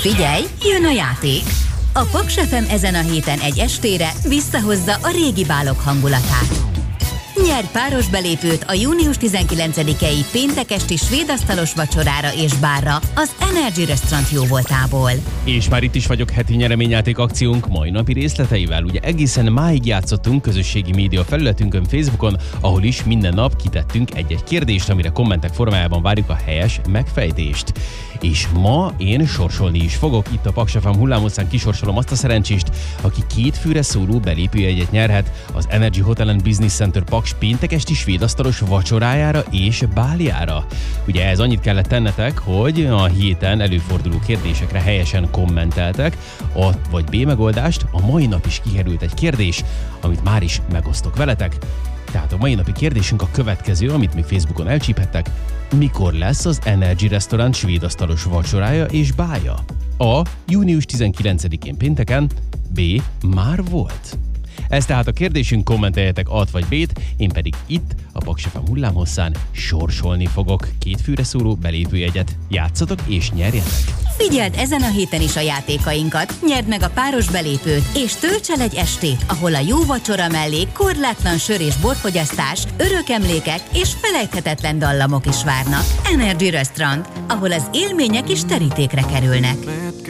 Figyelj, jön a játék! A Paks FM ezen a héten egy estére visszahozza a régi bálok hangulatát. Nyerj páros belépőt a június 19-i péntek esti svédasztalos vacsorára és bárra az Energy Restaurant jóvoltából. És már itt is vagyok heti nyereményjáték akciónk mai napi részleteivel. Ugye egészen máig játszottunk közösségi média felületünkön, Facebookon, ahol is minden nap kitettünk egy-egy kérdést, amire kommentek formájában várjuk a helyes megfejtést. És ma én sorsolni is fogok. Itt a Paks FM hullámhosszán kisorsolom azt a szerencsést, aki 2 főre szóló belépőjegyet nyerhet az Energy Hotel and Business Center Paks péntek esti svédasztalos vacsorájára és báljára. Ugye ez annyit kellett tennetek, hogy a héten előforduló kérdésekre helyesen kommenteltek, A vagy B megoldást. A mai nap is kikerült egy kérdés, amit már is megosztok veletek. Tehát a mai napi kérdésünk a következő, amit még Facebookon elcsíphettek. Mikor lesz az Energy Restaurant svédasztalos vacsorája és bálja? A. Június 19-én pénteken, B. Már volt. Ez tehát a kérdésünk, kommenteljetek A-t vagy B-t, én pedig itt, a Paks FM hullámhosszán sorsolni fogok 2 főre szóló belépőjegyet. Játszatok és nyerjetek! Figyeld ezen a héten is a játékainkat, nyerd meg a páros belépőt, és tölts el egy estét, ahol a jó vacsora mellé korlátlan sör és borfogyasztás, örök emlékek és felejthetetlen dallamok is várnak. Energy Restaurant, ahol az élmények is terítékre kerülnek.